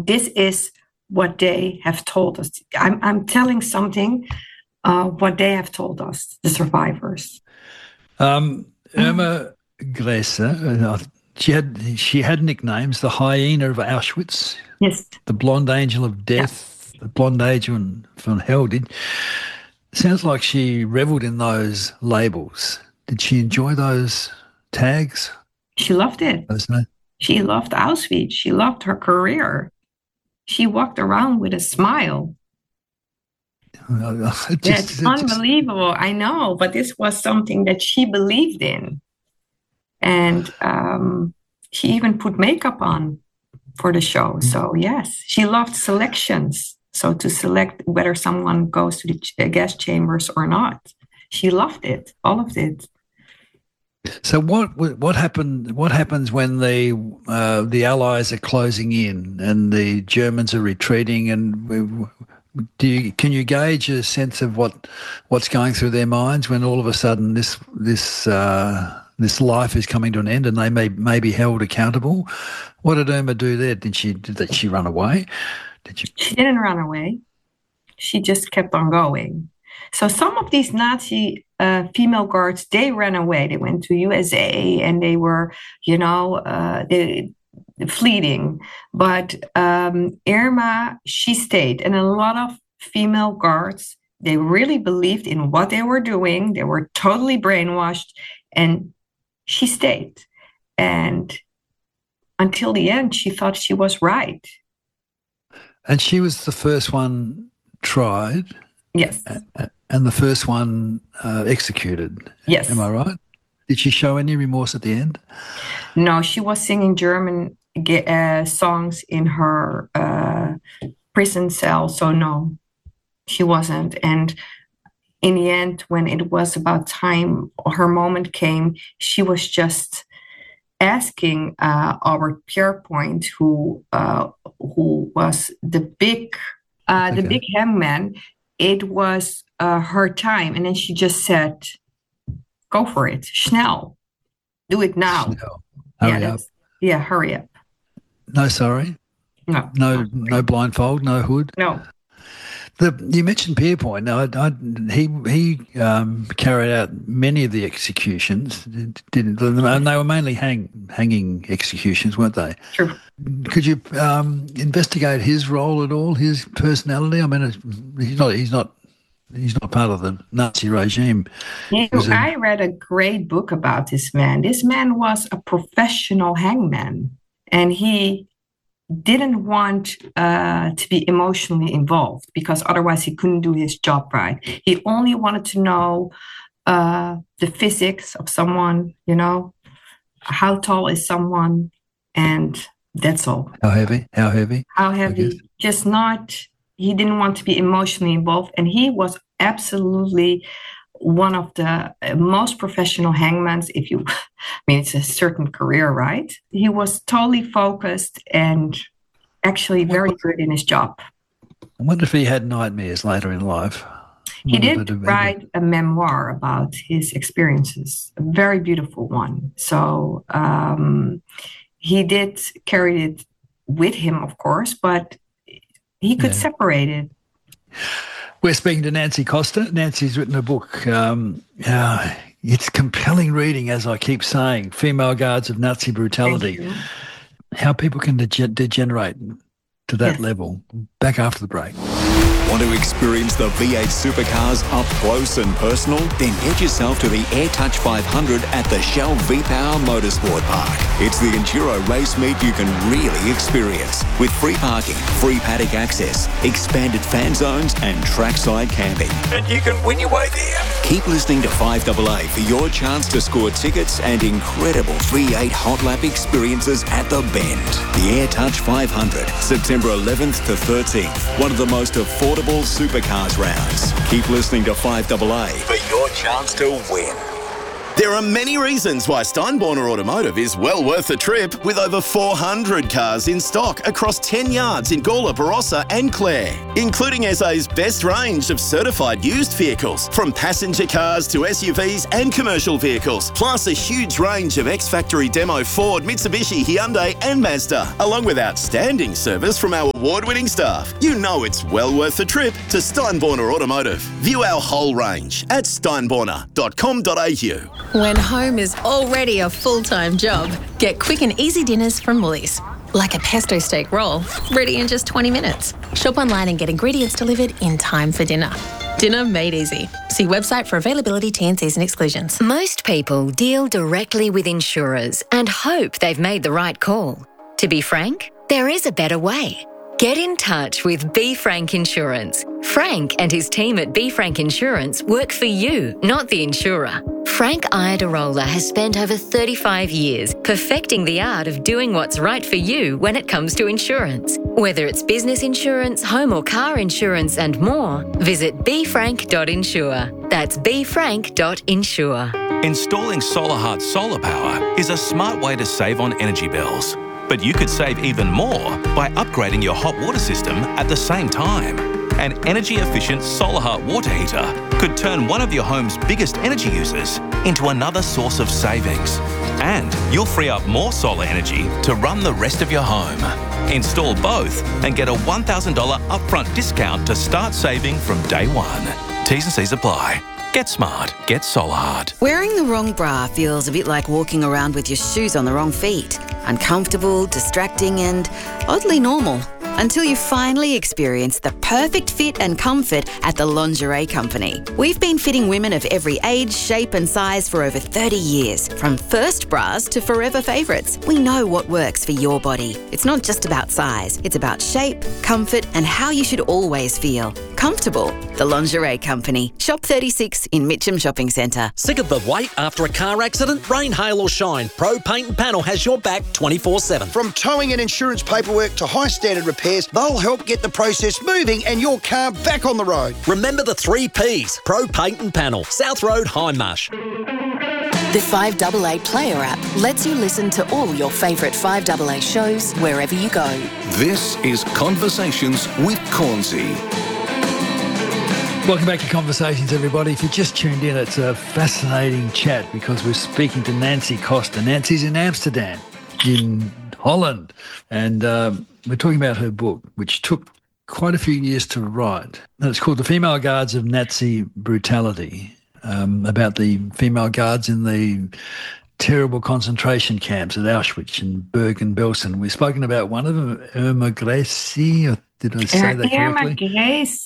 And this is what they have told us. I'm telling something, what they have told us, the survivors. Irma Gräser, she had nicknames: the hyena of Auschwitz, Yes. the blonde angel of death, the blonde angel from hell. Sounds like she reveled in those labels. Did she enjoy those tags? She loved it. Those names? She loved Auschwitz. She loved her career. She walked around with a smile. It's unbelievable. I know, but this was something that she believed in. And she even put makeup on for the show. So yes, she loved selections. So to select whether someone goes to the gas chambers or not. She loved it, all of it. So what happened? What happens when the Allies are closing in and the Germans are retreating? And can you gauge a sense of what's going through their minds when all of a sudden this life is coming to an end and they may be held accountable? What did Irma do there? Did she run away? She didn't run away. She just kept on going. So some of these Nazi female guards, they ran away. They went to USA and they were, fleeing. But Irma, she stayed. And a lot of female guards, they really believed in what they were doing. They were totally brainwashed. And she stayed. And until the end, she thought she was right. And she was the first one tried. Yes. And the first one executed. Yes. Am I right? Did she show any remorse at the end? No, she was singing German songs in her prison cell. So no, she wasn't. And in the end, when it was about time, her moment came, she was just asking our Pierpoint, who was the big hangman, it was her time. And then she just said, go for it. Schnell. Do it now. Schnell. Hurry up. Yeah, hurry up. No sorry? No blindfold, no hood? No. You mentioned Pierpoint. Now, he carried out many of the executions, and they were mainly hanging executions, weren't they? True. Could you investigate his role at all, his personality? I mean, he's not part of the Nazi regime. I read a great book about this man. This man was a professional hangman, and he didn't want to be emotionally involved because otherwise he couldn't do his job right. He only wanted to know the physics of someone, how tall is someone, and that's all. How heavy? How heavy. Just not, he didn't want to be emotionally involved. And he was absolutely one of the most professional hangmans. It's a certain career, right? He was totally focused and actually very good in his job. I wonder if he had nightmares later in life. He did write a memoir about his experiences, a very beautiful one. So he did carry it with him, of course, but he could separate it. We're speaking to Nancy Koster. Nancy's written a book. It's compelling reading, as I keep saying, Female Guards of Nazi Brutality. How people can degenerate to that level. Back after the break. Want to experience the V8 supercars up close and personal? Then head yourself to the AirTouch 500 at the Shell V-Power Motorsport Park. It's the enduro race meet you can really experience, with free parking, free paddock access, expanded fan zones and trackside camping. And you can win your way there. Keep listening to 5AA for your chance to score tickets and incredible V8 hot lap experiences at the Bend. The AirTouch 500, September 11th to 13th. One of the most affordable supercars rounds. Keep listening to 5AA for your chance to win. There are many reasons why Steinborner Automotive is well worth the trip, with over 400 cars in stock across 10 yards in Gawler, Barossa and Clare, including SA's best range of certified used vehicles, from passenger cars to SUVs and commercial vehicles, plus a huge range of ex-factory demo Ford, Mitsubishi, Hyundai and Mazda, along with outstanding service from our award-winning staff. You know it's well worth the trip to Steinborner Automotive. View our whole range at steinborner.com.au. When home is already a full-time job, get quick and easy dinners from Woolies. Like a pesto steak roll, ready in just 20 minutes. Shop online and get ingredients delivered in time for dinner. Dinner made easy. See website for availability, T&Cs and exclusions. Most people deal directly with insurers and hope they've made the right call. To be frank, there is a better way. Get in touch with B. Frank Insurance. Frank and his team at B. Frank Insurance work for you, not the insurer. Frank Iadarola has spent over 35 years perfecting the art of doing what's right for you when it comes to insurance. Whether it's business insurance, home or car insurance and more, visit bfrank.insure. That's bfrank.insure. Installing SolarHeart solar power is a smart way to save on energy bills. But you could save even more by upgrading your hot water system at the same time. An energy-efficient SolarHeart water heater could turn one of your home's biggest energy users into another source of savings. And you'll free up more solar energy to run the rest of your home. Install both and get a $1,000 upfront discount to start saving from day one. T's and C's apply. Get smart. Get SolarHeart. Wearing the wrong bra feels a bit like walking around with your shoes on the wrong feet. Uncomfortable, distracting and oddly normal. Until you finally experience the perfect fit and comfort at the Lingerie Company. We've been fitting women of every age, shape and size for over 30 years. From first bras to forever favourites, we know what works for your body. It's not just about size, it's about shape, comfort and how you should always feel. Comfortable. The Lingerie Company. Shop 36 in Mitcham Shopping Centre. Sick of the wait after a car accident? Rain, hail or shine, Pro Paint and Panel has your back 24/7. From towing and insurance paperwork to high standard repairs, they'll help get the process moving and your car back on the road. Remember the 3 Ps. Pro Paint and Panel, South Road, Hindmarsh. The 5AA Player app lets you listen to all your favourite 5AA shows wherever you go. This is Conversations with Cornsey. Welcome back to Conversations, everybody. If you just tuned in, it's a fascinating chat because we're speaking to Nancy Costa. Nancy's in Amsterdam, in Holland, and we're talking about her book, which took quite a few years to write. And it's called The Female Guards of Nazi Brutality, about the female guards in the terrible concentration camps at Auschwitz and Bergen-Belsen. We've spoken about one of them, Irma Grese, or did I say that correctly? Irma Grese.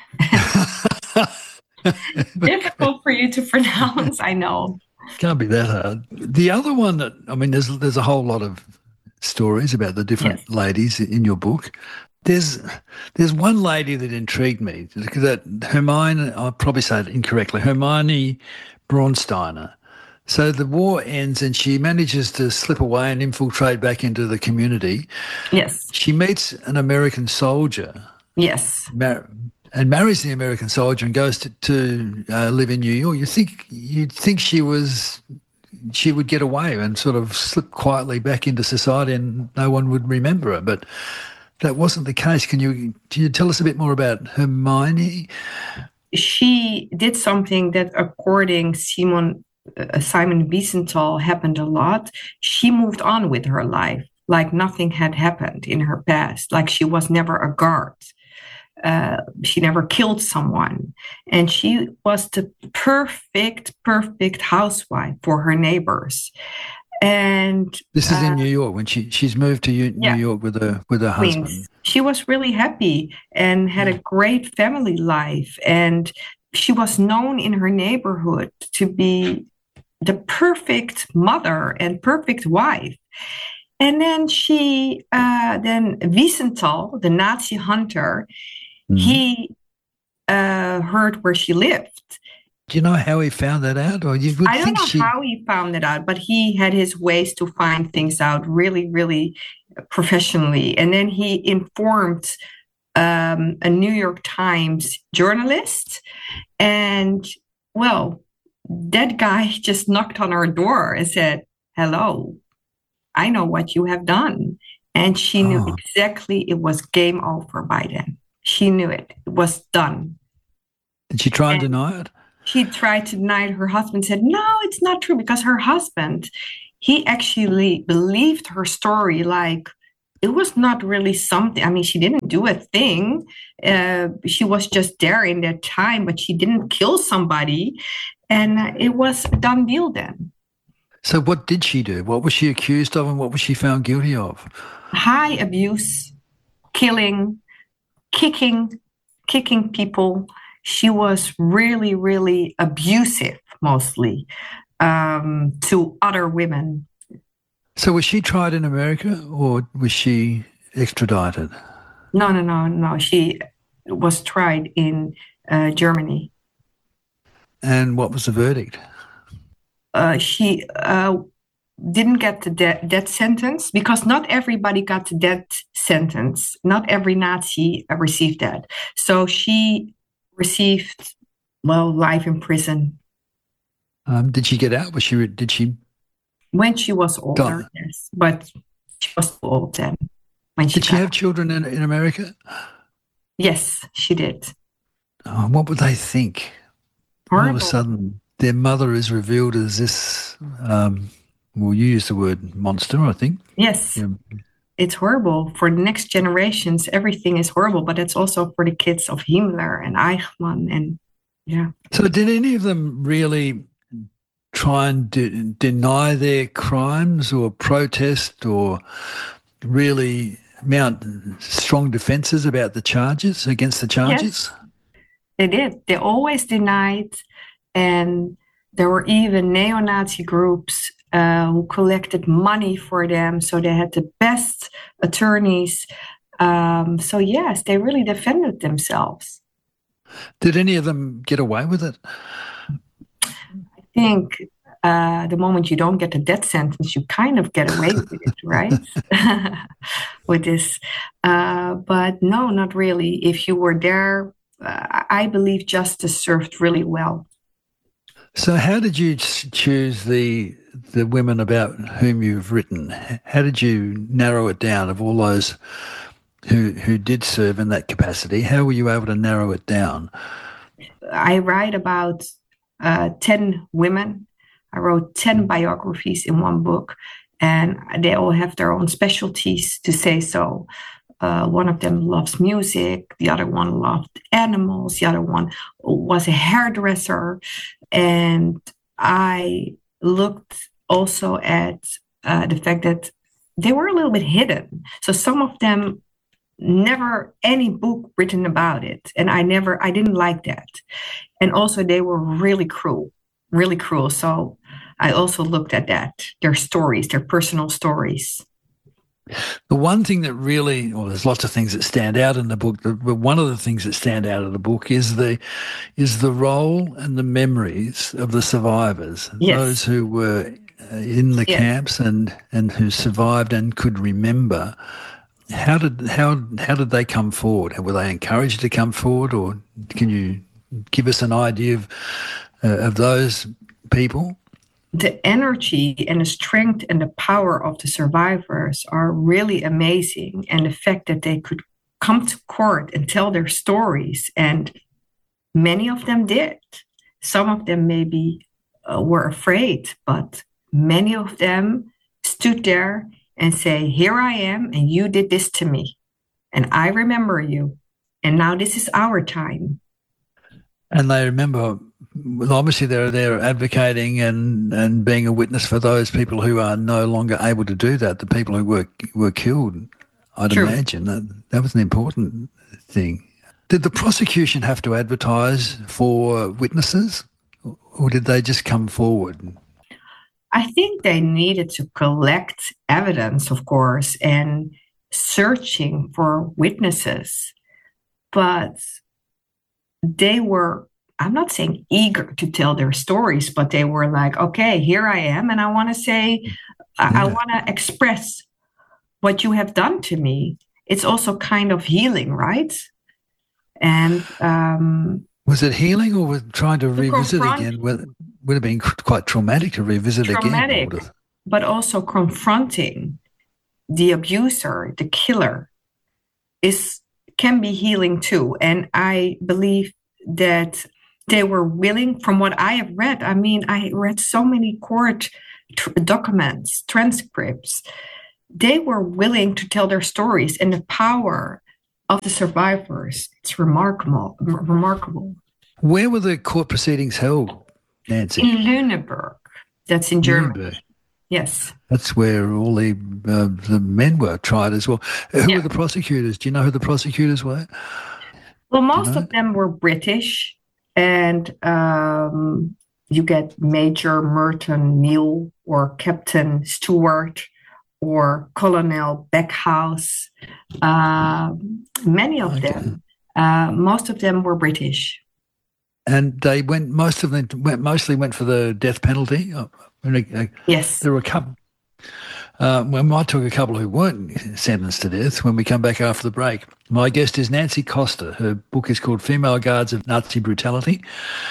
Difficult for you to pronounce, I know. Can't be that hard. The other one that, I mean, there's a whole lot of stories about the different ladies in your book. There's one lady that intrigued me, that Hermione, I'll probably say it incorrectly, Hermione Braunsteiner. So the war ends and she manages to slip away and infiltrate back into the community. Yes. She meets an American soldier. Yes. And marries the American soldier and goes to live in New York. You'd think she would get away and sort of slip quietly back into society and no one would remember her, but that wasn't the case. Can you tell us a bit more about Hermione? She did something that, according Simon Wiesenthal, happened a lot. She moved on with her life like nothing had happened in her past, like she was never a guard. She never killed someone. And she was the perfect housewife for her neighbors. And this is in New York when she's moved to New York with her husband. Queens. She was really happy and had a great family life. And she was known in her neighborhood to be the perfect mother and perfect wife. And then then Wiesenthal, the Nazi hunter, he heard where she lived. Do you know how he found that out? Or you would I don't know how he found it out, but he had his ways to find things out really, really professionally. And then he informed a New York Times journalist. And, well, that guy just knocked on her door and said, "Hello, I know what you have done." And she knew exactly it was game over by then. She knew it. It was done. Did she try and deny it? She tried to deny it. Her husband said, "No, it's not true," because her husband, he actually believed her story. Like, it was not really something. I mean, she didn't do a thing. She was just there in that time, but she didn't kill somebody. And it was a done deal then. So what did she do? What was she accused of and what was she found guilty of? High abuse, killing, kicking people. She was really, really abusive, mostly, to other women. So was she tried in America or was she extradited? No. She was tried in Germany. And what was the verdict? She didn't get the death sentence, because not everybody got the death sentence. Not every Nazi received that. So she received, life in prison. Did she get out? Did she? When she was older, yes. But she was too old then. Did she have children in America? Yes, she did. What would they think? Horrible. All of a sudden, their mother is revealed as this, you use the word monster, I think. Yes. Yeah. It's horrible. For the next generations, everything is horrible, but it's also for the kids of Himmler and Eichmann and, yeah. So did any of them really try and deny their crimes or protest or really mount strong defenses about the charges, against the charges? Yes, they did. They always denied, and there were even neo-Nazi groups who collected money for them, so they had the best attorneys. So yes, they really defended themselves. Did any of them get away with it? I think the moment you don't get a death sentence, you kind of get away with it, right? With this. But no, not really. If you were there, I believe justice served really well. So how did you choose the women about whom you've written? How did you narrow it down of all those who did serve in that capacity? How were you able to narrow it down? I write about 10 women. I wrote 10 biographies in one book, and they all have their own specialties, to say so. One of them loves music, the other one loved animals, the other one was a hairdresser. And I looked also at the fact that they were a little bit hidden. So some of them, never any book written about it. And I didn't like that. And also they were really cruel. So I also looked at that, their stories, their personal stories. The one thing that really, there's lots of things that stand out in the book, but one of the things that stand out of the book is the role and the memories of the survivors, yes. Those who were in the camps and who survived and could remember. How did they come forward? Were they encouraged to come forward, or can you give us an idea of those people? The energy and the strength and the power of the survivors are really amazing. And the fact that they could come to court and tell their stories, and many of them did. Some of them maybe were afraid, but many of them stood there and say, "Here I am, and you did this to me, and I remember you, and now this is our time." And they remember. Well, obviously, they're advocating and being a witness for those people who are no longer able to do that. The people who were killed. I'd True. imagine that was an important thing. Did the prosecution have to advertise for witnesses, or did they just come forward? I think they needed to collect evidence, of course, and searching for witnesses, but they were, I'm not saying eager to tell their stories, but they were like, okay, here I am, and I want to say, I want to express what you have done to me. It's also kind of healing, right? And Was it healing, or was trying to revisit confront- again? Would have been quite traumatic to revisit Traumatic, again. but also confronting the abuser, the killer, can be healing too. And I believe that they were willing, from what I have read. I mean, I read so many court documents, transcripts. They were willing to tell their stories, and the power of the survivors, it's remarkable. Where were the court proceedings held, Nancy? In Lüneburg. That's in Germany. Nuremberg. Yes. That's where all the men were tried as well. Who were the prosecutors? Do you know who the prosecutors were? Well, most of them were British, and you get Major Merton Neal or Captain Stewart or Colonel Beckhouse. Many of them, most of them were British. And they mostly went for the death penalty. Yes. There were a couple. We might talk a couple who weren't sentenced to death when we come back after the break. My guest is Nancy Koster. Her book is called Female Guards of Nazi Brutality.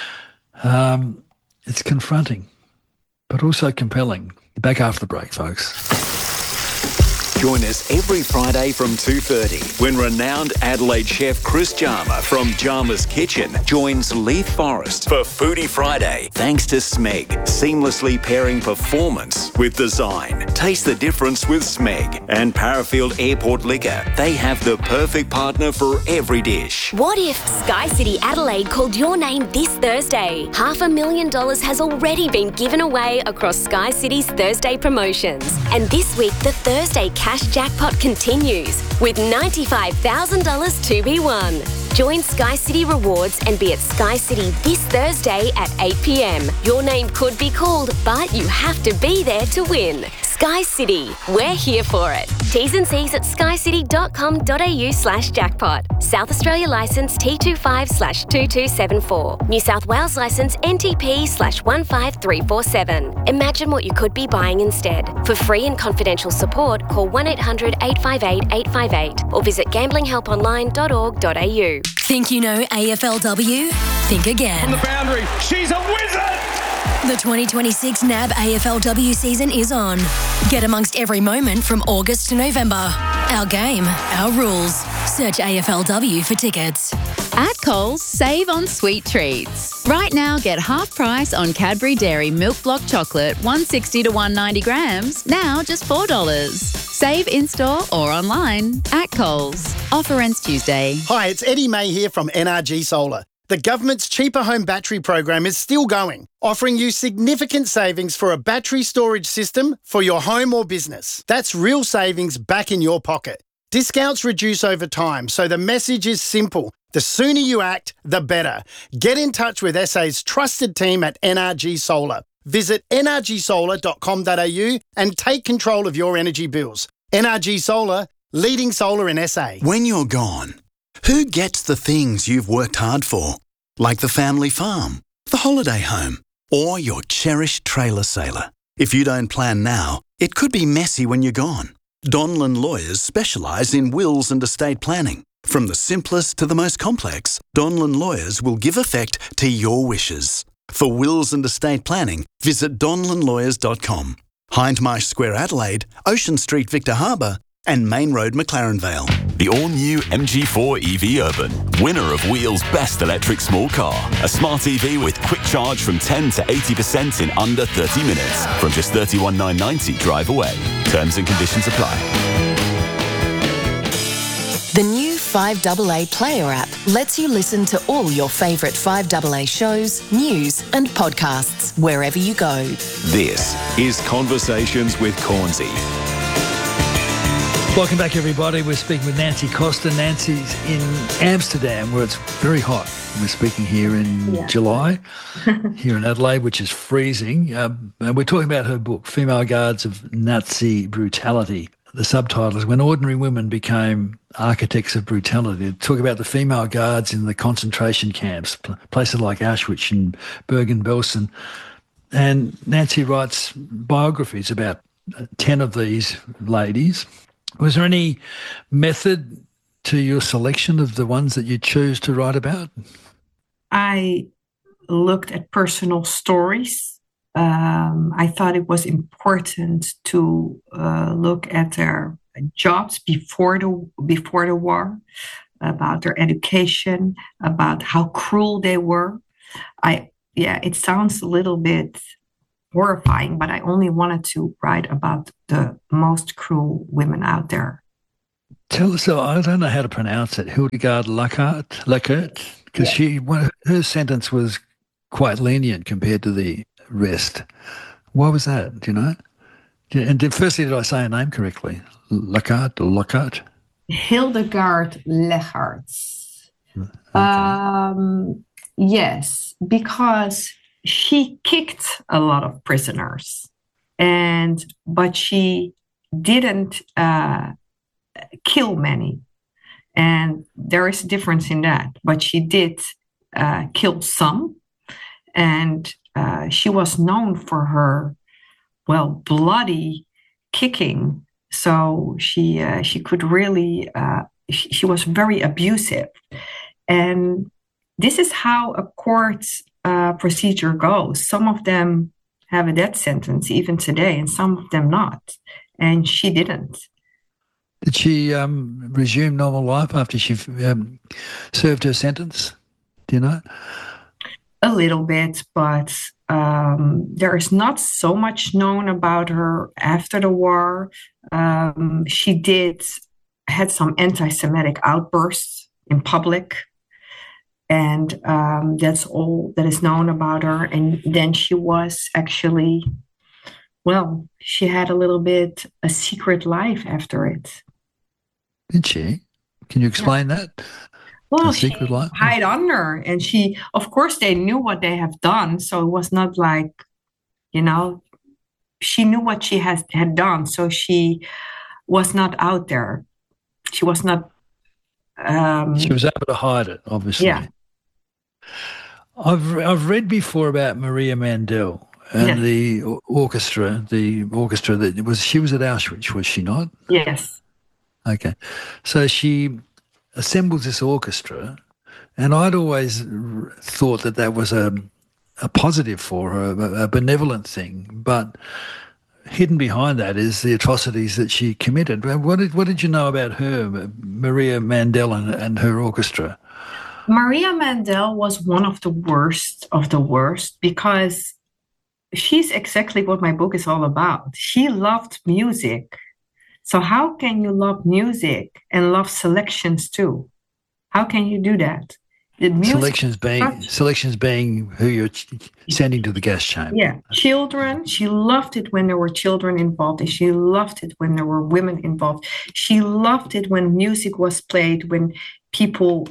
It's confronting, but also compelling. Back after the break, folks. Join us every Friday from 2:30 when renowned Adelaide chef Chris Jarma from Jarma's Kitchen joins Leith Forrest for Foodie Friday. Thanks to Smeg, seamlessly pairing performance with design. Taste the difference with Smeg and Parafield Airport Liquor. They have the perfect partner for every dish. What if Sky City Adelaide called your name this Thursday? $500,000 has already been given away across Sky City's Thursday promotions. And this week, the Thursday cash jackpot continues with $95,000 to be won. Join Sky City Rewards and be at Sky City this Thursday at 8 p.m. Your name could be called, but you have to be there to win. Sky City, we're here for it. T's and C's at skycity.com.au/jackpot. South Australia licence T25/2274. New South Wales licence NTP/15347. Imagine what you could be buying instead. For free and confidential support, call 1-800-858-858 or visit gamblinghelponline.org.au. Think you know AFLW? Think again. On the boundary, she's a wizard! The 2026 NAB AFLW season is on. Get amongst every moment from August to November. Our game, our rules. Search AFLW for tickets. At Coles, save on sweet treats. Right now, get half price on Cadbury Dairy Milk Block Chocolate, 160 to 190 grams, now just $4. Save in-store or online at Coles. Offer ends Tuesday. Hi, it's Eddie May here from NRG Solar. The government's Cheaper Home Battery program is still going, offering you significant savings for a battery storage system for your home or business. That's real savings back in your pocket. Discounts reduce over time, so the message is simple. The sooner you act, the better. Get in touch with SA's trusted team at NRG Solar. Visit nrgsolar.com.au and take control of your energy bills. NRG Solar, leading solar in SA. When you're gone, who gets the things you've worked hard for? Like the family farm, the holiday home, or your cherished trailer sailor. If you don't plan now, it could be messy when you're gone. Donlan Lawyers specialise in wills and estate planning. From the simplest to the most complex, Donlan Lawyers will give effect to your wishes. For wills and estate planning, visit donlanlawyers.com. Hindmarsh Square Adelaide, Ocean Street Victor Harbour, and Main Road McLaren Vale. The all-new MG4 EV Urban, winner of Wheel's Best Electric Small Car. A smart EV with quick charge from 10 to 80% in under 30 minutes. From just $31,990 drive away. Terms and conditions apply. The new 5AA Player app lets you listen to all your favourite 5AA shows, news and podcasts wherever you go. This is Conversations with Cornsey. Welcome back, everybody. We're speaking with Nancy Koster. Nancy's in Amsterdam, where it's very hot. We're speaking here in July, here in Adelaide, which is freezing. And we're talking about her book, Female Guards of Nazi Brutality. The subtitle is When Ordinary Women Became Architects of Brutality. They talk about the female guards in the concentration camps, places like Auschwitz and Bergen-Belsen. And Nancy writes biographies about 10 of these ladies. Was there any method to your selection of the ones that you choose to write about? I looked at personal stories. I thought it was important to look at their jobs before the war, about their education, about how cruel they were. It sounds a little bit horrifying, but I only wanted to write about the most cruel women out there. Tell us, I don't know how to pronounce it, Hildegard Lacert, because her sentence was quite lenient compared to the rest. Why was that? Do you know? And firstly, did I say her name correctly? Lacert? Hildegard Lacert. Yes, because she kicked a lot of prisoners, but she didn't kill many. And there is a difference in that. But she did kill some. And she was known for her, bloody kicking. So she could really, she was very abusive. And this is how a court procedure goes. Some of them have a death sentence even today, and some of them not. And she didn't. Did she resume normal life after she served her sentence? Do you know? A little bit, but there is not so much known about her after the war. She had some anti-Semitic outbursts in public, and that's all that is known about her. And then she was actually, she had a little bit a secret life after it. Did she? Can you explain that? Well, she hid under, and of course, they knew what they have done. So it was not like, she knew what she had done. So she was not out there. She was not. She was able to hide it, obviously. Yeah. I've read before about Maria Mandel and the orchestra. The orchestra she was at Auschwitz, was she not? Yes. Okay, so she assembles this orchestra, and I'd always thought that was a positive for her, a benevolent thing. But hidden behind that is the atrocities that she committed. What did you know about her, Maria Mandel, and her orchestra? Maria Mandel was one of the worst because she's exactly what my book is all about. She loved music. So how can you love music and love selections too? How can you do that? Selections being who you're sending to the gas chamber. Yeah, children. She loved it when there were children involved, and she loved it when there were women involved. She loved it when music was played, when people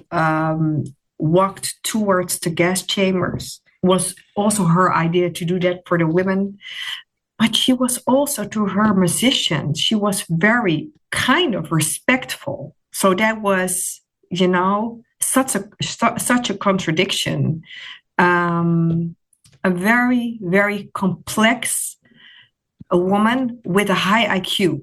walked towards the gas chambers. It was also her idea to do that for the women. But she was also, to her musicians, she was very kind of respectful. So that was, such a contradiction. A very, very complex woman with a high IQ.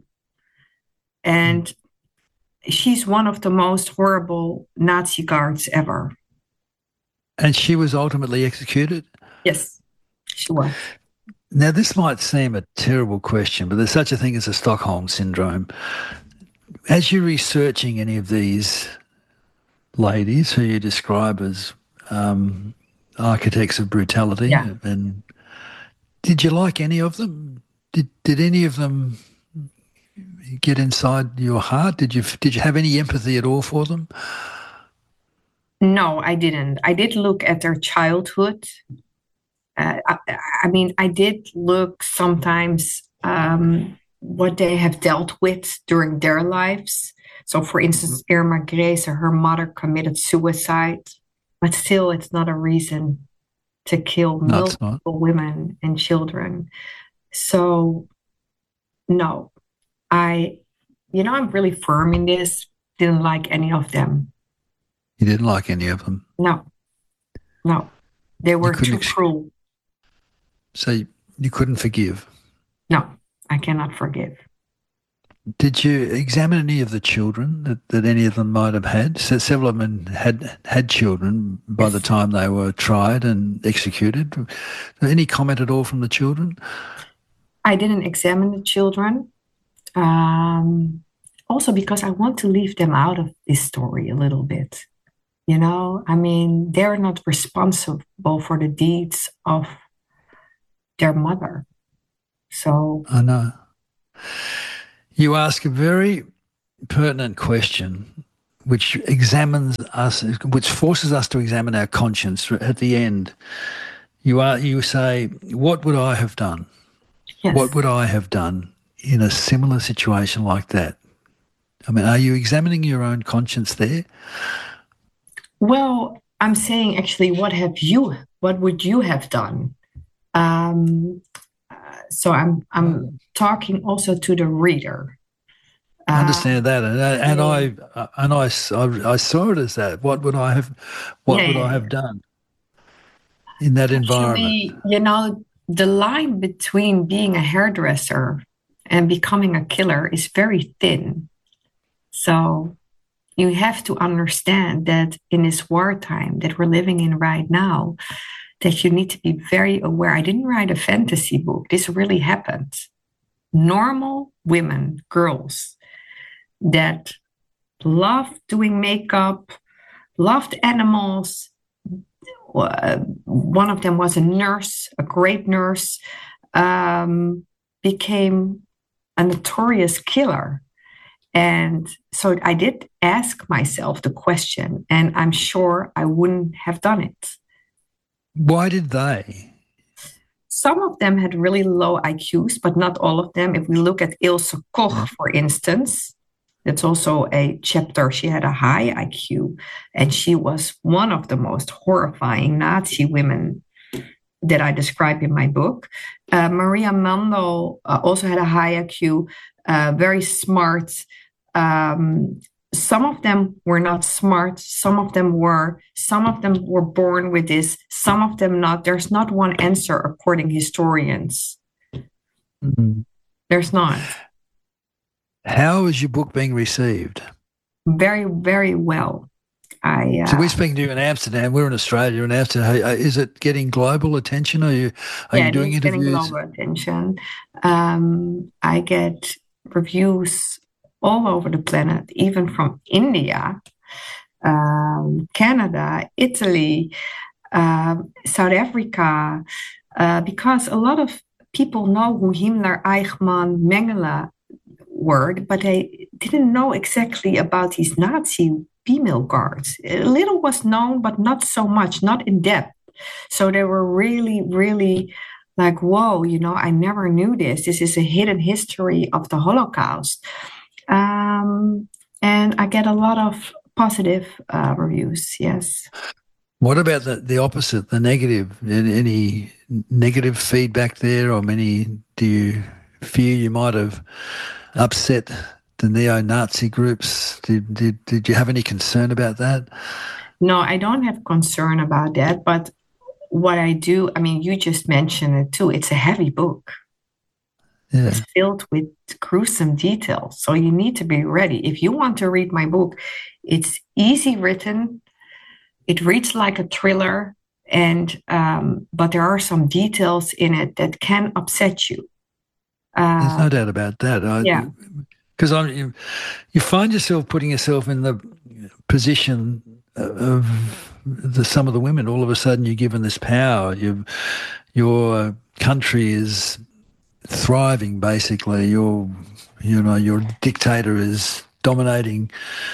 And she's one of the most horrible Nazi guards ever. And she was ultimately executed? Yes, she was. Now, this might seem a terrible question, but there's such a thing as a Stockholm syndrome. As you're researching any of these ladies who you describe as architects of brutality, and did you like any of them? Did any of them get inside your heart? Did you have any empathy at all for them? No, I didn't. I did look at their childhood. I did look sometimes what they have dealt with during their lives. So, for instance, Irma Grese, her mother committed suicide, but still, it's not a reason to kill multiple women and children. So, no, I'm really firm in this. Didn't like any of them. You didn't like any of them? No, they were too cruel. So you couldn't forgive? No, I cannot forgive. Did you examine any of the children that any of them might have had? So several of them had children by the time they were tried and executed. Any comment at all from the children? I didn't examine the children. Also because I want to leave them out of this story a little bit. You know, I mean, they're not responsible for the deeds of their mother. So I know. You ask a very pertinent question which examines us, which forces us to examine our conscience at the end. You say, what would I have done? Yes. What would I have done in a similar situation like that? I mean, are you examining your own conscience there? Well, I'm saying actually, what would you have done? So I'm talking also to the reader. I understand that, and I saw it as that. What would I have done in that environment? Actually, you know, the line between being a hairdresser and becoming a killer is very thin. So you have to understand that in this wartime that we're living in right now, that you need to be very aware. I didn't write a fantasy book. This really happened. Normal women, girls that loved doing makeup, loved animals. One of them was a nurse, a great nurse, became a notorious killer. And so I did ask myself the question, and I'm sure I wouldn't have done it. Why did they? Some of them had really low IQs, but not all of them. If we look at Ilse Koch, for instance, that's also a chapter. She had a high IQ, and she was one of the most horrifying Nazi women that I describe in my book. Maria Mandel also had a high IQ, very smart. Some of them were not smart. Some of them were born with this. Some of them not. There's not one answer according historians. Mm-hmm. There's not. How is your book being received? Very, very well. So we're speaking to you in Amsterdam. We're in Australia. In Amsterdam, is it getting global attention? Are you doing interviews? Getting global attention. I get reviews all over the planet, even from India, Canada, Italy, South Africa, because a lot of people know who Himmler, Eichmann, Mengele were, but they didn't know exactly about these Nazi female guards. A little was known, but not so much, not in depth. So they were really, really like, whoa, you know, I never knew this. This is a hidden history of the Holocaust. And I get a lot of positive reviews, yes. What about the opposite, the negative? Any negative feedback there, or do you fear you might have upset the neo-Nazi groups? Did you have any concern about that? No, I don't have concern about that, but what I do, I mean, you just mentioned it too, it's a heavy book. Yeah. It's filled with gruesome details. So you need to be ready. If you want to read my book, it's easy written. It reads like a thriller, and but there are some details in it that can upset you. There's no doubt about that. Yeah. Because you find yourself putting yourself in the position of some of the women. All of a sudden, you're given this power. Your country is thriving, basically. Your dictator is dominating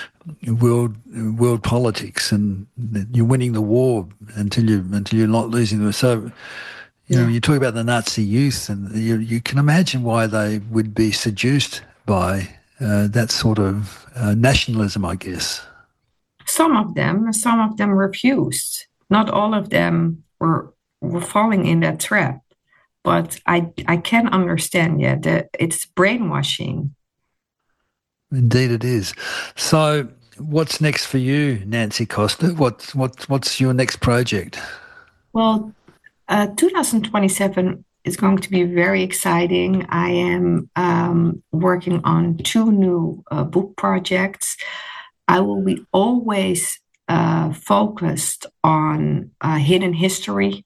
world politics, and you're winning the war until you're not losing them. So, you talk about the Nazi youth, and you can imagine why they would be seduced by that sort of nationalism, I guess. Some of them refused. Not all of them were falling in that trap. But I can understand, that it's brainwashing. Indeed it is. So what's next for you, Nancy Costa? What's your next project? Well, 2027 is going to be very exciting. I am working on 2 new book projects. I will be always focused on hidden history.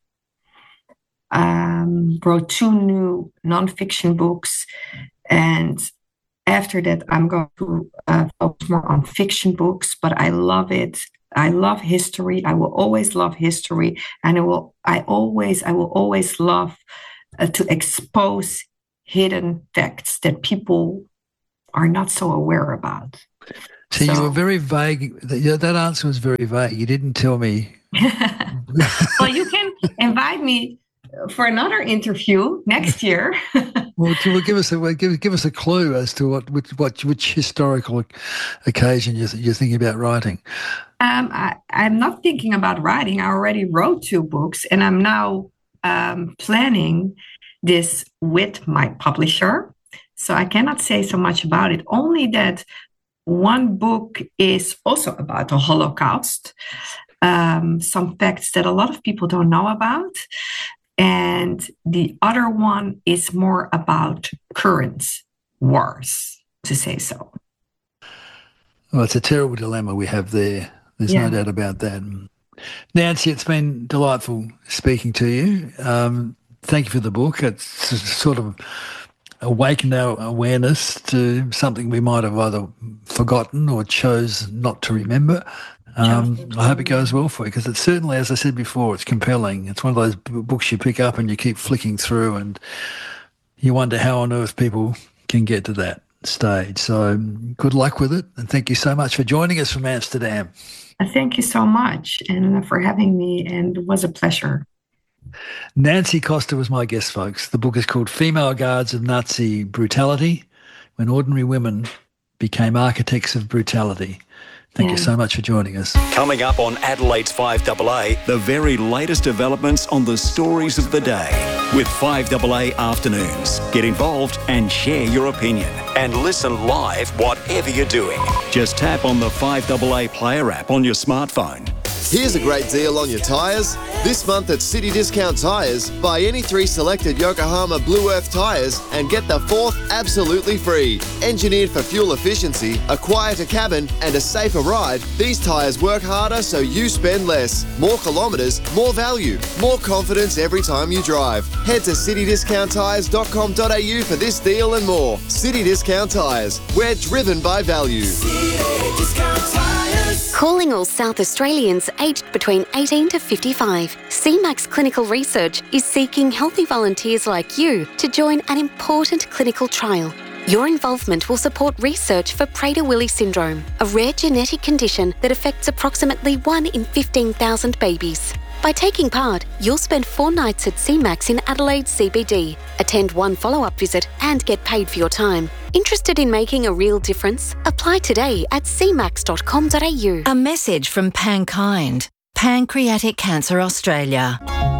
Wrote 2 new nonfiction books, and after that I'm going to focus more on fiction books, but I love it. I love history. I will always love history, and I will always love to expose hidden facts that people are not so aware about. So you were very vague. That answer was very vague. You didn't tell me. Well, you can invite me for another interview next year. Well, give us a clue as to which historical occasion you're thinking about writing. I'm not thinking about writing. I already wrote 2 books, and I'm now planning this with my publisher. So I cannot say so much about it. Only that one book is also about the Holocaust, some facts that a lot of people don't know about. And the other one is more about current wars, to say so. Well, it's a terrible dilemma we have there. There's no doubt about that. Nancy, it's been delightful speaking to you. Thank you for the book. It's sort of awakened our awareness to something we might have either forgotten or chose not to remember. I hope it goes well for you, because it's certainly, as I said before, it's compelling. It's one of those books you pick up and you keep flicking through and you wonder how on earth people can get to that stage. So good luck with it, and thank you so much for joining us from Amsterdam. Thank you so much and for having me, and it was a pleasure. Nancy Koster was my guest, folks. The book is called Female Guards of Nazi Brutality, When Ordinary Women Became Architects of Brutality. Thank you so much for joining us. Coming up on Adelaide's 5AA, the very latest developments on the stories of the day with 5AA Afternoons. Get involved and share your opinion. And listen live whatever you're doing. Just tap on the 5AA Player app on your smartphone. Here's a great deal on your tyres. This month at City Discount Tyres, buy any 3 selected Yokohama Blue Earth tyres and get the 4th absolutely free. Engineered for fuel efficiency, a quieter cabin and a safer ride, these tyres work harder so you spend less. More kilometres, more value, more confidence every time you drive. Head to citydiscounttyres.com.au for this deal and more. City Discount Tyres, we're driven by value. City Discount Tyres. Calling all South Australians aged between 18 to 55. CMAX Clinical Research is seeking healthy volunteers like you to join an important clinical trial. Your involvement will support research for Prader-Willi syndrome, a rare genetic condition that affects approximately 1 in 15,000 babies. By taking part, you'll spend 4 nights at CMAX in Adelaide CBD, attend 1 follow-up visit and get paid for your time. Interested in making a real difference? Apply today at cmax.com.au. A message from Pankind, Pancreatic Cancer Australia.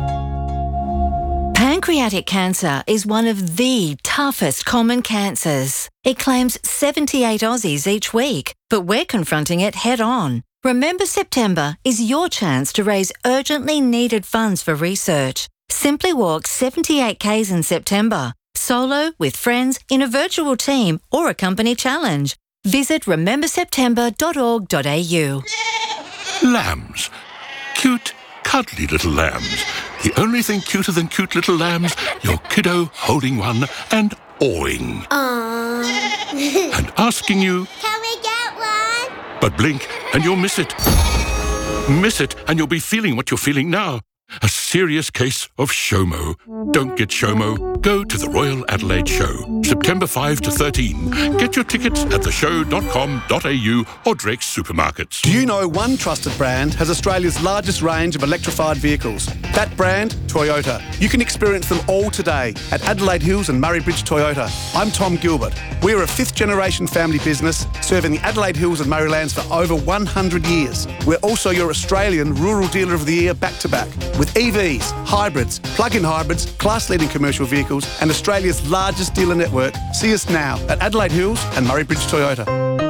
Pancreatic cancer is one of the toughest common cancers. It claims 78 Aussies each week, but we're confronting it head on. Remember September is your chance to raise urgently needed funds for research. Simply walk 78 Ks in September, solo, with friends, in a virtual team or a company challenge. Visit rememberseptember.org.au. Lambs. Cute, cuddly little lambs. The only thing cuter than cute little lambs, your kiddo holding one and awing. Aww. And asking you, can we get one? But blink and you'll miss it. Miss it and you'll be feeling what you're feeling now. A serious case of SHOMO. Don't get SHOMO. Go to the Royal Adelaide Show, September 5 to 13. Get your tickets at theshow.com.au or Drake's Supermarkets. Do you know one trusted brand has Australia's largest range of electrified vehicles? That brand, Toyota. You can experience them all today at Adelaide Hills and Murray Bridge Toyota. I'm Tom Gilbert. We're a 5th generation family business serving the Adelaide Hills and Murraylands for over 100 years. We're also your Australian Rural Dealer of the Year back-to-back. With EVs, hybrids, plug-in hybrids, class-leading commercial vehicles and Australia's largest dealer network, see us now at Adelaide Hills and Murray Bridge Toyota.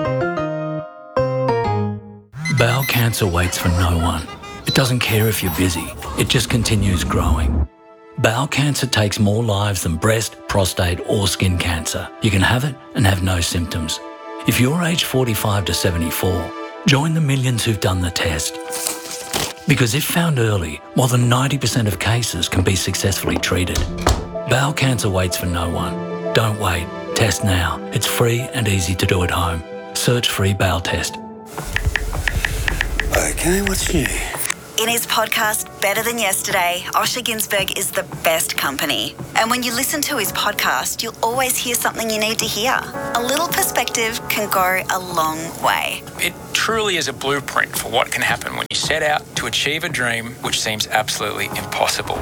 Bowel cancer waits for no one. It doesn't care if you're busy. It just continues growing. Bowel cancer takes more lives than breast, prostate or skin cancer. You can have it and have no symptoms. If you're aged 45 to 74, join the millions who've done the test. Because if found early, more than 90% of cases can be successfully treated. Bowel cancer waits for no one. Don't wait. Test now. It's free and easy to do at home. Search free bowel test. Okay, what's new? In his podcast, Better Than Yesterday, Osher Günsberg is the best company. And when you listen to his podcast, you'll always hear something you need to hear. A little perspective can go a long way. It truly is a blueprint for what can happen when you set out to achieve a dream which seems absolutely impossible.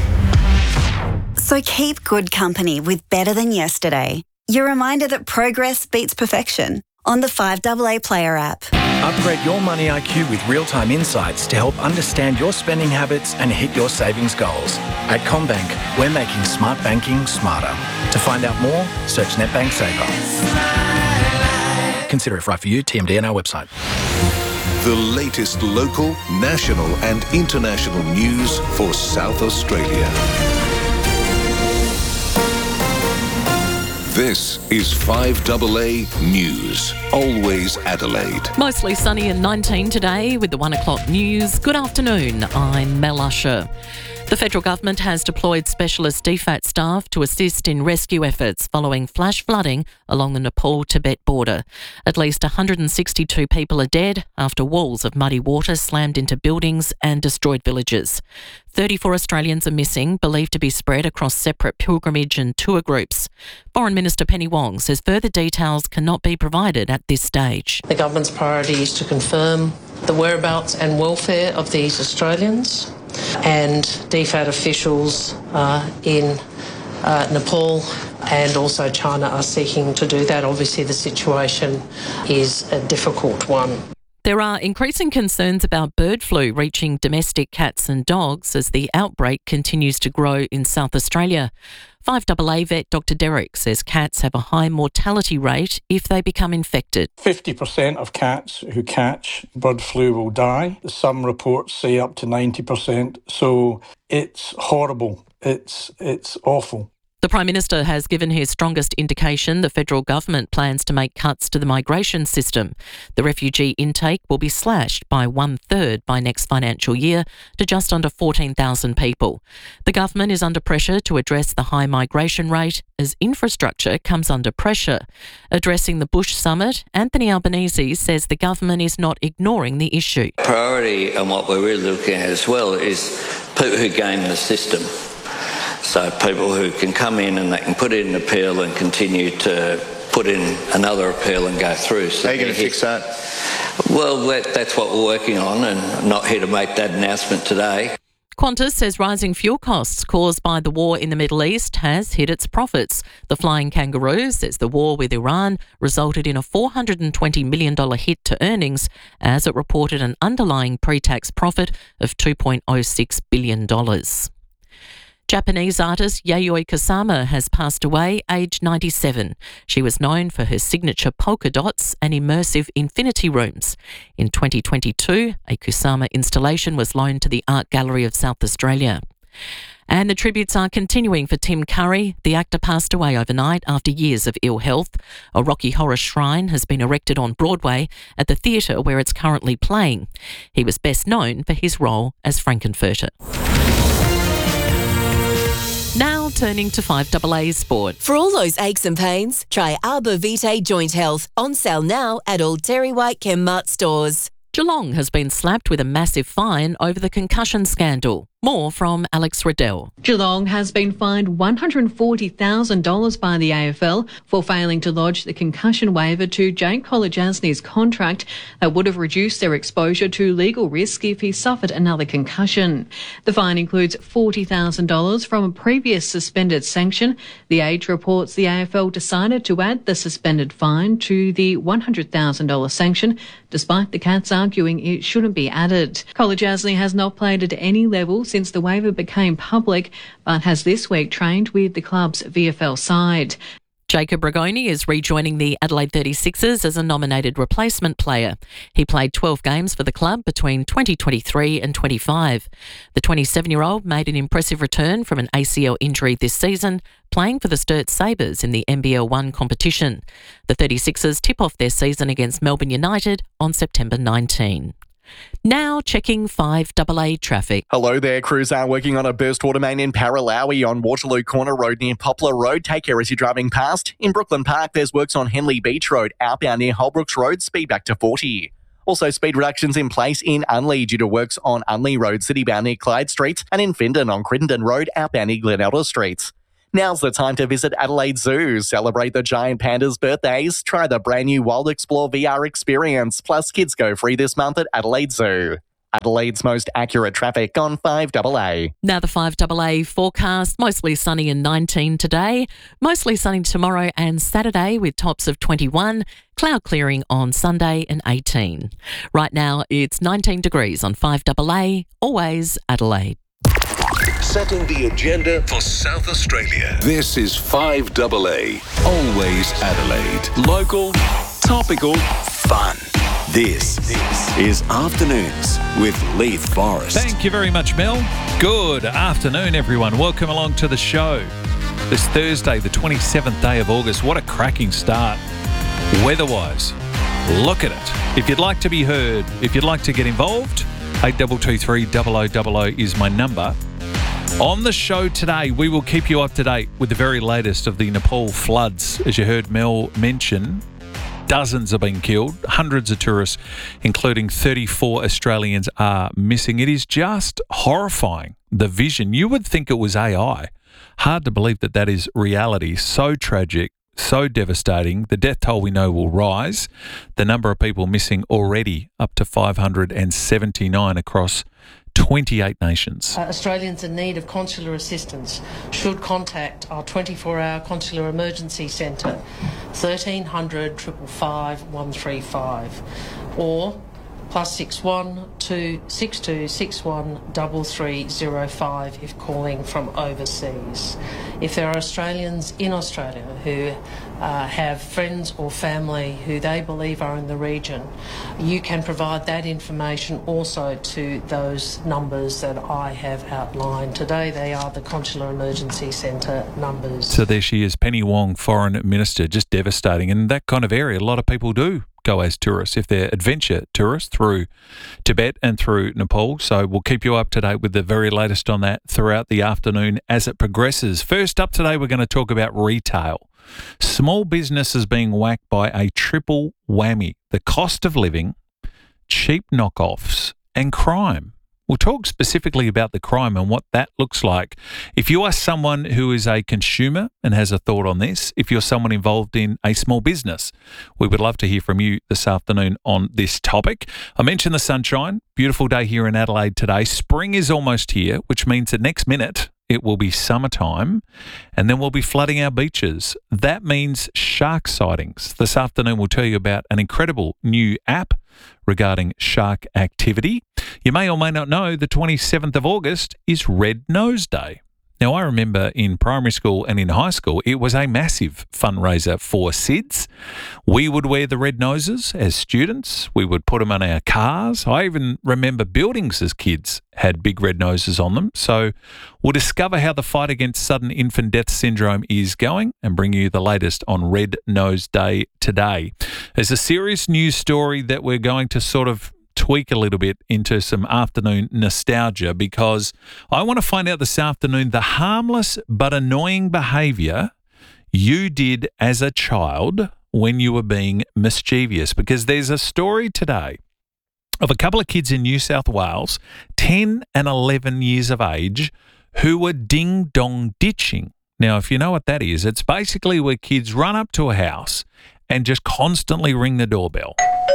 So keep good company with Better Than Yesterday. Your reminder that progress beats perfection on the 5AA Player app. Upgrade your money IQ with real-time insights to help understand your spending habits and hit your savings goals. At CommBank, we're making smart banking smarter. To find out more, search NetBank Saver. Consider if right for you, TMD on our website. The latest local, national and international news for South Australia. This is 5AA News, always Adelaide. Mostly sunny and 19 today with the 1 o'clock news. Good afternoon, I'm Mel Usher. The federal government has deployed specialist DFAT staff to assist in rescue efforts following flash flooding along the Nepal-Tibet border. At least 162 people are dead after walls of muddy water slammed into buildings and destroyed villages. 34 Australians are missing, believed to be spread across separate pilgrimage and tour groups. Foreign Minister Penny Wong says further details cannot be provided at this stage. The government's priority is to confirm the whereabouts and welfare of these Australians, and DFAT officials in Nepal and also China are seeking to do that. Obviously, the situation is a difficult one. There are increasing concerns about bird flu reaching domestic cats and dogs as the outbreak continues to grow in South Australia. 5AA vet Dr Derrick says cats have a high mortality rate if they become infected. 50% of cats who catch bird flu will die. Some reports say up to 90%. So it's horrible. It's awful. The Prime Minister has given his strongest indication the federal government plans to make cuts to the migration system. The refugee intake will be slashed by 1/3 by next financial year to just under 14,000 people. The government is under pressure to address the high migration rate as infrastructure comes under pressure. Addressing the Bush Summit, Anthony Albanese says the government is not ignoring the issue. Priority and what we're really looking at as well is people who game the system. So people who can come in and they can put in an appeal and continue to put in another appeal and go through. So how are you going to fix that? Well, that's what we're working on, and I'm not here to make that announcement today. Qantas says rising fuel costs caused by the war in the Middle East has hit its profits. The Flying Kangaroo says the war with Iran resulted in a $420 million hit to earnings as it reported an underlying pre-tax profit of $2.06 billion. Japanese artist Yayoi Kusama has passed away, aged 97. She was known for her signature polka dots and immersive infinity rooms. In 2022, a Kusama installation was loaned to the Art Gallery of South Australia. And the tributes are continuing for Tim Curry. The actor passed away overnight after years of ill health. A Rocky Horror shrine has been erected on Broadway at the theatre where it's currently playing. He was best known for his role as Frankenfurter. Now turning to 5AA Sport. For all those aches and pains, try Arbor Vitae Joint Health. On sale now at all TerryWhite Chemmart stores. Geelong has been slapped with a massive fine over the concussion scandal. More from Alex Riddell. Geelong has been fined $140,000 by the AFL for failing to lodge the concussion waiver to Jake Kolodjasny's contract that would have reduced their exposure to legal risk if he suffered another concussion. The fine includes $40,000 from a previous suspended sanction. The Age reports the AFL decided to add the suspended fine to the $100,000 sanction, despite the Cats arguing it shouldn't be added. Kolodjasny has not played at any level since the waiver became public, but has this week trained with the club's VFL side. Jacob Rigoni is rejoining the Adelaide 36ers as a nominated replacement player. He played 12 games for the club between 2023 and 25. The 27-year-old made an impressive return from an ACL injury this season, playing for the Sturt Sabres in the NBL 1 competition. The 36ers tip off their season against Melbourne United on September 19. Now checking 5AA traffic. Hello there, crews are working on a burst water main in Paralowie on Waterloo Corner Road near Poplar Road. Take care as you're driving past. In Brooklyn Park, there's works on Henley Beach Road, outbound near Holbrooks Road, speed back to 40. Also, speed reductions in place in Unley due to works on Unley Road, citybound near Clyde Street, and in Findon on Crittenden Road, outbound near Glen Elder Street. Now's the time to visit Adelaide Zoo. Celebrate the giant pandas' birthdays. Try the brand new Wild Explore VR experience. Plus, kids go free this month at Adelaide Zoo. Adelaide's most accurate traffic on 5AA. Now the 5AA forecast, mostly sunny and 19 today, mostly sunny tomorrow and Saturday with tops of 21, cloud clearing on Sunday and 18. Right now it's 19 degrees on 5AA, always Adelaide. Setting the agenda for South Australia. This is 5AA. Always Adelaide. Local, topical, fun. This is Afternoons with Leith Forrest. Thank you very much, Mel. Good afternoon, everyone. Welcome along to the show. This Thursday, the 27th day of August. What a cracking start. Weather-wise, look at it. If you'd like to be heard, if you'd like to get involved, 8223 0000 is my number. On the show today, we will keep you up to date with the very latest of the Nepal floods. As you heard Mel mention, dozens have been killed, hundreds of tourists, including 34 Australians, are missing. It is just horrifying, the vision. You would think it was AI. Hard to believe that that is reality. So tragic, so devastating. The death toll we know will rise. The number of people missing already up to 579 across 28 nations. Australians in need of consular assistance should contact our 24-hour consular emergency centre, 1300 555 135, or +61 262 61 3305 if calling from overseas. If there are Australians in Australia who have friends or family who they believe are in the region, you can provide that information also to those numbers that I have outlined today. They are the Consular Emergency Centre numbers. So there she is, Penny Wong, Foreign Minister, just devastating. And that kind of area, a lot of people do go as tourists if they're adventure tourists through Tibet and through Nepal. So we'll keep you up to date with the very latest on that throughout the afternoon as it progresses. First up today, we're going to talk about retail. Small businesses being whacked by a triple whammy: the cost of living, cheap knockoffs, and crime. We'll talk specifically about the crime and what that looks like. If you are someone who is a consumer and has a thought on this, if you're someone involved in a small business, we would love to hear from you this afternoon on this topic. I mentioned the sunshine. Beautiful day here in Adelaide today. Spring is almost here, which means the next minute it will be summertime, and then we'll be flooding our beaches. That means shark sightings. This afternoon we'll tell you about an incredible new app regarding shark activity. You may or may not know the 27th of August is Red Nose Day. Now, I remember in primary school and in high school, it was a massive fundraiser for SIDS. We would wear the red noses as students. We would put them on our cars. I even remember buildings as kids had big red noses on them. So we'll discover how the fight against sudden infant death syndrome is going and bring you the latest on Red Nose Day today. There's a serious news story that we're going to sort of tweak a little bit into some afternoon nostalgia, because I want to find out this afternoon the harmless but annoying behaviour you did as a child when you were being mischievous. Because there's a story today of a couple of kids in New South Wales, 10 and 11 years of age, who were ding-dong ditching. Now, if you know what that is, it's basically where kids run up to a house and just constantly ring the doorbell.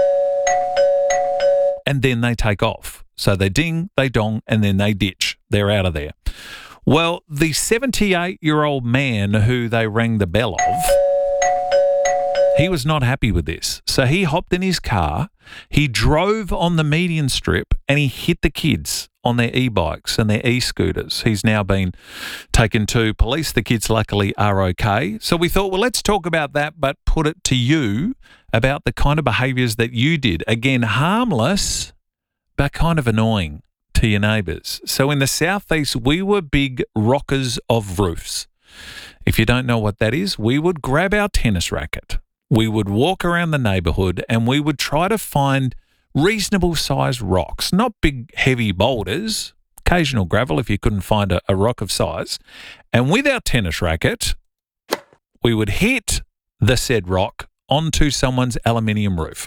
And then they take off. So they ding, they dong, and then they ditch. They're out of there. Well, the 78-year-old man who they rang the bell of, he was not happy with this. So he hopped in his car, he drove on the median strip, and he hit the kids on their e-bikes and their e-scooters. He's now been taken to police. The kids luckily are okay. So we thought, well, let's talk about that, but put it to you about the kind of behaviours that you did. Again, harmless, but kind of annoying to your neighbours. So in the southeast, we were big rockers of roofs. If you don't know what that is, we would grab our tennis racket. We would walk around the neighbourhood and we would try to find reasonable sized rocks, not big heavy boulders, occasional gravel if you couldn't find a rock of size. And with our tennis racket, we would hit the said rock onto someone's aluminium roof.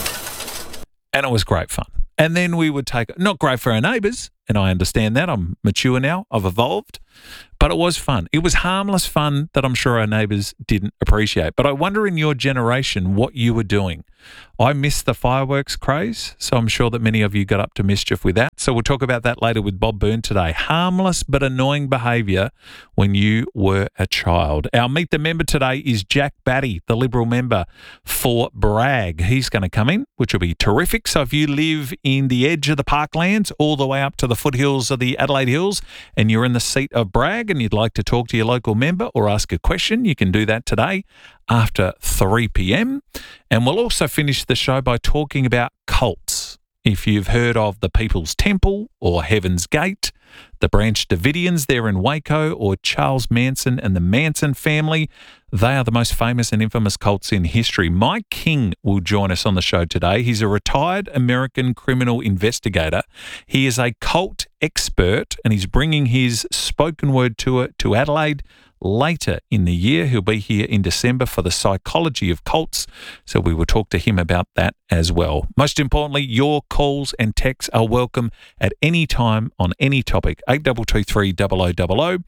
And it was great fun. And then we would take, not great for our neighbours, and I understand that. I'm mature now. I've evolved. But it was fun. It was harmless fun that I'm sure our neighbours didn't appreciate. But I wonder in your generation what you were doing. I missed the fireworks craze, so I'm sure that many of you got up to mischief with that. So we'll talk about that later with Bob Byrne today. Harmless but annoying behaviour when you were a child. Our Meet the Member today is Jack Batty, the Liberal member for Bragg. He's going to come in, which will be terrific. So if you live in the edge of the parklands all the way up to the foothills of the Adelaide Hills and you're in the seat of Bragg and you'd like to talk to your local member or ask a question, you can do that today after 3 p.m. And we'll also finish the show by talking about cults. If you've heard of the People's Temple or Heaven's Gate, the Branch Davidians there in Waco, or Charles Manson and the Manson family, they are the most famous and infamous cults in history. Mike King will join us on the show today. He's a retired American criminal investigator. He is a cult expert and he's bringing his spoken word tour to Adelaide later in the year. He'll be here in December for the psychology of cults, so we will talk to him about that as well. Most importantly, your calls and texts are welcome at any time on any topic. 8223 0000,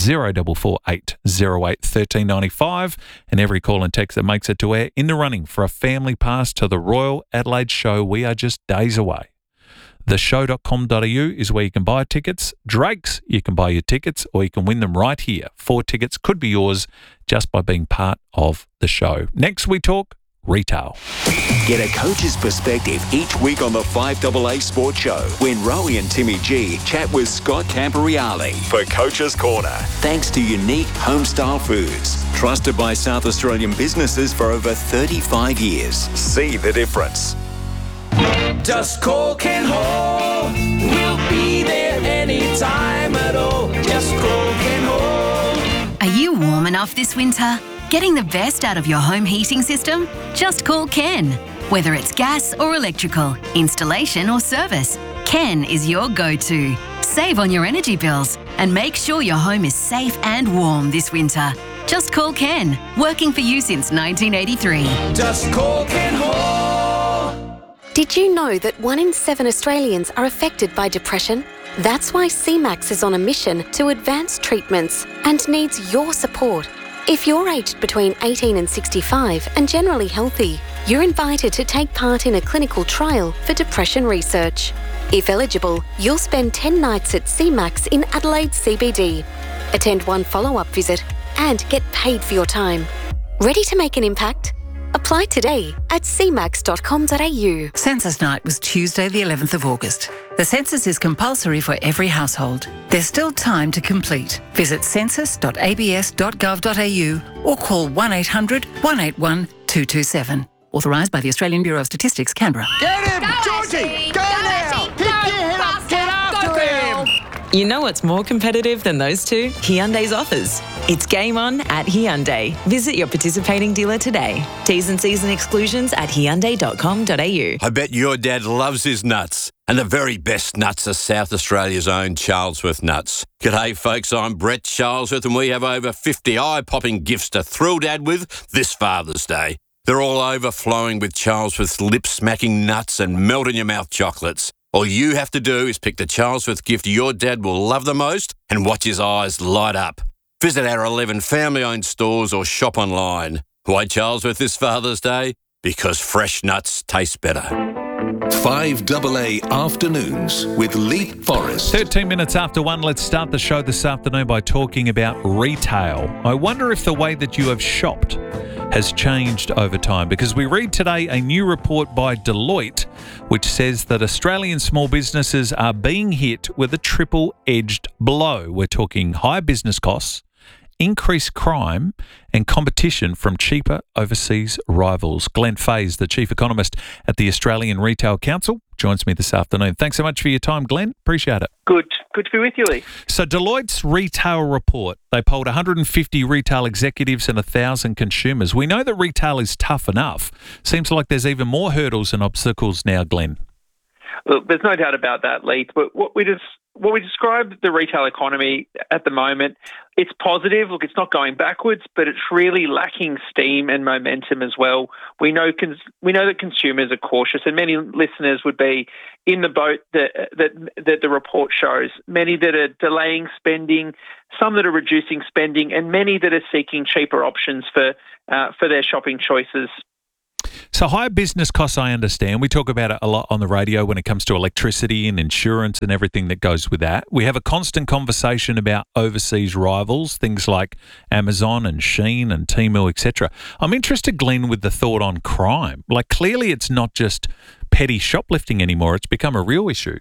0448 08 1395, and every call and text that makes it to air in the running for a family pass to the Royal Adelaide Show. We are just days away. Theshow.com.au is where you can buy tickets. Drake's, you can buy your tickets or you can win them right here. 4 tickets could be yours just by being part of the show. Next we talk retail. Get a coach's perspective each week on the 5AA Sports Show when Rowie and Timmy G chat with Scott Camporeale for Coach's Corner. Thanks to Unique Homestyle Foods, trusted by South Australian businesses for over 35 years. See the difference. Just call Ken Hall. We'll be there anytime at all. Just call Ken Hall. Are you warm enough this winter? Getting the best out of your home heating system? Just call Ken. Whether it's gas or electrical, installation or service, Ken is your go-to. Save on your energy bills and make sure your home is safe and warm this winter. Just call Ken. Working for you since 1983. Just call Ken Hall. Did you know that 1 in 7 Australians are affected by depression? That's why CMAX is on a mission to advance treatments and needs your support. If you're aged between 18 and 65 and generally healthy, you're invited to take part in a clinical trial for depression research. If eligible, you'll spend 10 nights at CMAX in Adelaide CBD, attend 1 follow-up visit and get paid for your time. Ready to make an impact? Apply today at cmax.com.au. Census night was Tuesday the 11th of August. The census is compulsory for every household. There's still time to complete. Visit census.abs.gov.au or call 1800 181 227. Authorised by the Australian Bureau of Statistics, Canberra. Get him, Georgie! Go now! Pick your head up, get after him! You know what's more competitive than those two? Hyundai's offers. It's game on at Hyundai. Visit your participating dealer today. T's and C's and exclusions at hyundai.com.au. I bet your dad loves his nuts. And the very best nuts are South Australia's own Charlesworth nuts. G'day folks, I'm Brett Charlesworth and we have over 50 eye-popping gifts to thrill Dad with this Father's Day. They're all overflowing with Charlesworth's lip-smacking nuts and melt-in-your-mouth chocolates. All you have to do is pick the Charlesworth gift your dad will love the most and watch his eyes light up. Visit our 11 family-owned stores or shop online. Why Charlesworth this Father's Day? Because fresh nuts taste better. 5AA Afternoons with Leap Forest. 13 minutes after 1, let's start the show this afternoon by talking about retail. I wonder if the way that you have shopped has changed over time? Because we read today a new report by Deloitte which says that Australian small businesses are being hit with a triple-edged blow. We're talking high business costs, increased crime and competition from cheaper overseas rivals. Glenn Faes, the Chief Economist at the Australian Retail Council, joins me this afternoon. Thanks so much for your time, Glenn. Appreciate it. Good to be with you, Lee. So Deloitte's retail report, they polled 150 retail executives and 1,000 consumers. We know that retail is tough enough. Seems like there's even more hurdles and obstacles now, Glenn. Well, there's no doubt about that, Lee. But what we describe the retail economy at the moment, it's positive. Look, it's not going backwards, but it's really lacking steam and momentum as well. We know that consumers are cautious, and many listeners would be in the boat that the report shows. Many that are delaying spending, some that are reducing spending, and many that are seeking cheaper options for their shopping choices. So higher business costs, I understand. We talk about it a lot on the radio when it comes to electricity and insurance and everything that goes with that. We have a constant conversation about overseas rivals, things like Amazon and Shein and Temu, etc. I'm interested, Glenn, with the thought on crime. Like, clearly it's not just petty shoplifting anymore. It's become a real issue.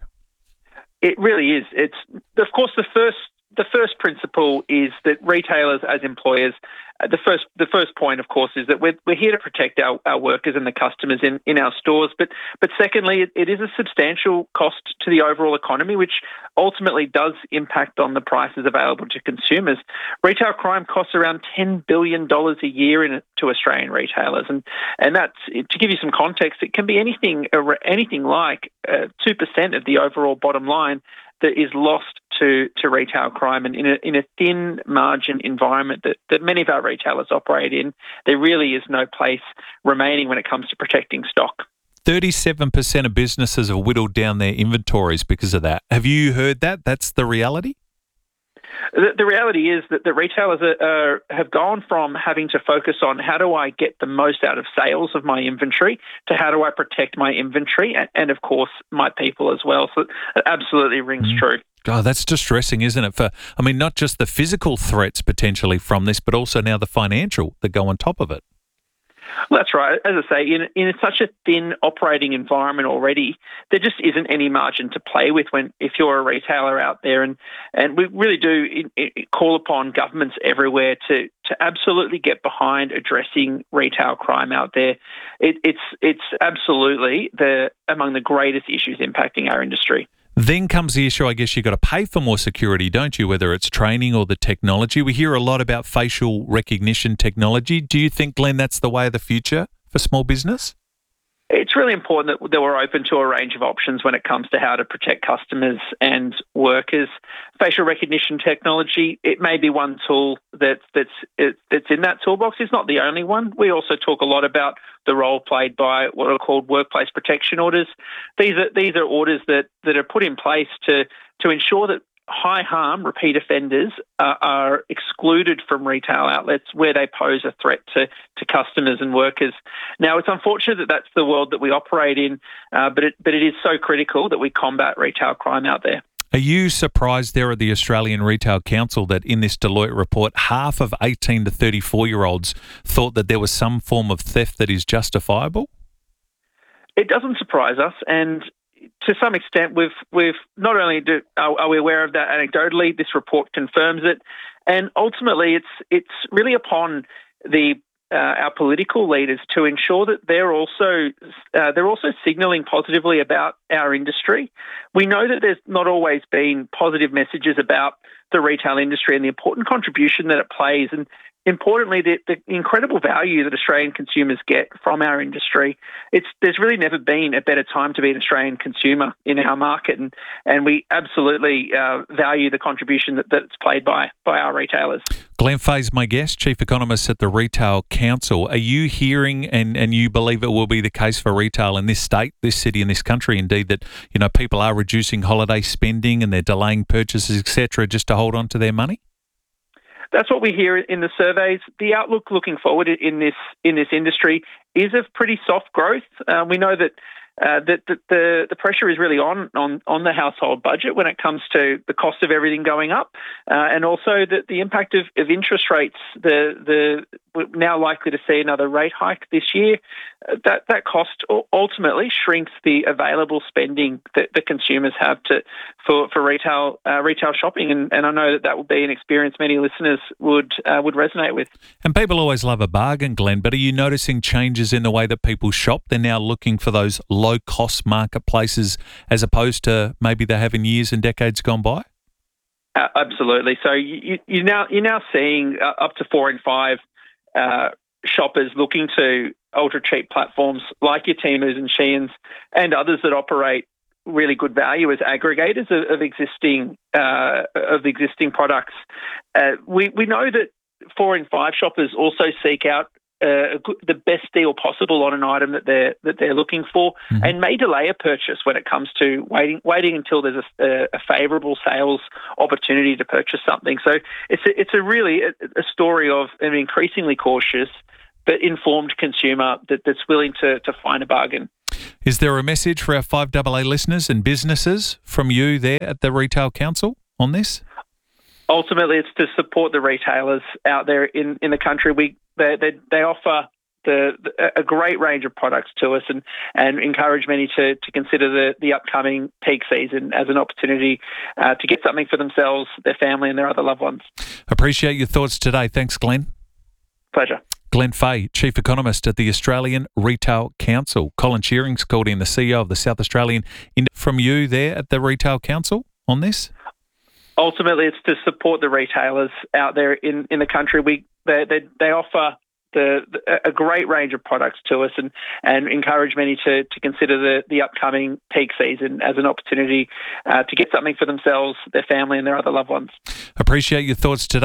It really is. It's, of course, the first principle is that retailers as employers, the first point, of course, is that we're here to protect our workers and the customers in our stores. But secondly, it is a substantial cost to the overall economy, which ultimately does impact on the prices available to consumers. Retail crime costs around $10 billion a year to Australian retailers, and that's, to give you some context, it can be anything like 2% of the overall bottom line that is lost to retail crime. And in a thin margin environment that many of our retailers operate in, there really is no place remaining when it comes to protecting stock. 37% of businesses have whittled down their inventories because of that. Have you heard that? That's the reality? The reality is that the retailers have gone from having to focus on how do I get the most out of sales of my inventory to how do I protect my inventory and of course, my people as well. So it absolutely rings true. God, that's distressing, isn't it? Not just the physical threats potentially from this, but also now the financial that go on top of it. Well, that's right. As I say, in such a thin operating environment already, there just isn't any margin to play with if you're a retailer out there. And we really do call upon governments everywhere to absolutely get behind addressing retail crime out there. It's absolutely among the greatest issues impacting our industry. Then comes the issue, I guess you've got to pay for more security, don't you, whether it's training or the technology. We hear a lot about facial recognition technology. Do you think, Glenn, that's the way of the future for small business? It's really important that we're open to a range of options when it comes to how to protect customers and workers. Facial recognition technology, it may be one tool that's in that toolbox. It's not the only one. We also talk a lot about the role played by what are called workplace protection orders. These are orders that are put in place to ensure that high harm repeat offenders are excluded from retail outlets where they pose a threat to customers and workers. Now, it's unfortunate that that's the world that we operate in, but it is so critical that we combat retail crime out there. Are you surprised there at the Australian Retail Council that in this Deloitte report, half of 18 to 34-year-olds thought that there was some form of theft that is justifiable? It doesn't surprise us, and to some extent, we've not only are we aware of that anecdotally, this report confirms it, and ultimately, it's really upon our political leaders to ensure that they're also signalling positively about our industry. We know that there's not always been positive messages about the retail industry and the important contribution that it plays, and importantly, the incredible value that Australian consumers get from our industry. There's really never been a better time to be an Australian consumer in our market, and we absolutely value the contribution that's played by our retailers. Glenn Faes, my guest, Chief Economist at the Retail Council. Are you hearing and you believe it will be the case for retail in this state, this city and this country, indeed, that people are reducing holiday spending and they're delaying purchases, etc., just to hold on to their money? That's what we hear in the surveys. The outlook looking forward in this industry is of pretty soft growth. We know that the pressure is really on the household budget when it comes to the cost of everything going up, and also the impact of interest rates. we're now likely to see another rate hike this year. That cost ultimately shrinks the available spending that the consumers have for retail shopping, and I know that will be an experience many listeners would resonate with. And people always love a bargain, Glenn, but are you noticing changes in the way that people shop? They're now looking for those low-cost marketplaces as opposed to maybe they have in years and decades gone by? Absolutely. So you're now seeing up to 4 in 5 shoppers looking to ultra cheap platforms like your Temus and Sheins and others that operate really good value as aggregators of existing products. We know that 4 in 5 shoppers also seek out the best deal possible on an item that they're looking for, and may delay a purchase when it comes to waiting until there's a favourable sales opportunity to purchase something. So it's really a story of an increasingly cautious but informed consumer that's willing to find a bargain. Is there a message for our 5AA listeners and businesses from you there at the Retail Council on this? Ultimately, it's to support the retailers out there in the country. They offer a great range of products to us, and encourage many to consider the upcoming peak season as an opportunity to get something for themselves, their family and their other loved ones. Appreciate your thoughts today. Thanks, Glenn. Pleasure. Glenn Fahey, Chief Economist at the Australian Retail Council. Colin Shearing's called in, the CEO of the South Australian. From you there at the Retail Council on this? Ultimately, it's to support the retailers out there in the country. They offer a great range of products to us, and encourage many to consider the upcoming peak season as an opportunity to get something for themselves, their family and their other loved ones. Appreciate your thoughts today.